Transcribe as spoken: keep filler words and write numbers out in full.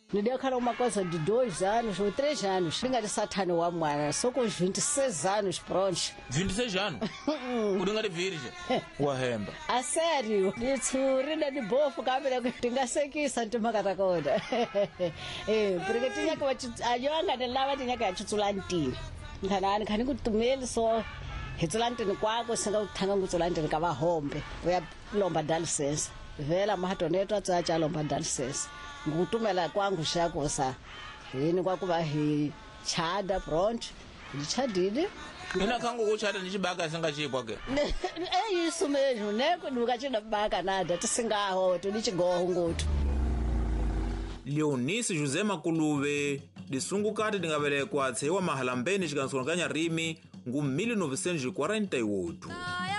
Ni deu cara uma coisa de dois anos ou três anos. Ninga de satano wa mwana. Só com os vinte e seis anos prontos. vinte e seis anos? Uringa de virgem? Wahemba. A sério? Nitsurina de bofo kabela tingasekisa ntimakatakoda. Eh, porque tinha que ayonga de lava tinha que achutsulantini. Nganani khani kutumeli so hitsulantini kwako singa uthanga ngutsulantini kaba hombe. Uya lomba dialysis. Vela mahatonetwa tsacha lomba dialysis. Ngutumela kwangu shakosa. Yini kwakuba hi chada front. Ndichadile. Ina kangu kuchada ndichibaka singachipwa ke. Eh yisu mesmo, né? Quando gachina baka nada, tisingaho, tunichigoho ngutu. Leonice José Makuluve lisungukati lingabelekwa tsewa mahalambeni xikansukanakanya rimi ngu mille novecentos e quarenta e oito.